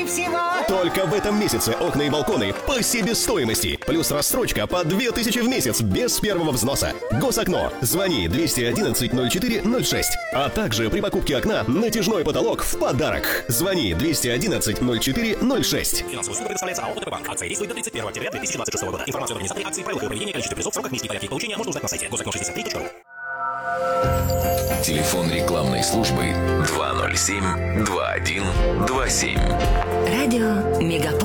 тысячи всего. Только в этом месяце окна и балконы по себестоимости. Плюс рассрочка по 2000 в месяц без первого взноса. Госокно. Звони 211-04-06. А также при покупке окна натяжной потолок в подарок. Звони 211-04-06. Финансовая услуга предоставляется АО «ВТБ Банк». Акция действует до 31 октября 2026 года. Информацию об организаторе акции, правилах и проведении, количестве призов, сроках, месте и порядке их получения можно узнать на сайте gosokno63.ru. Телефон рекламной службы 207-2127. Радио Мегаполис.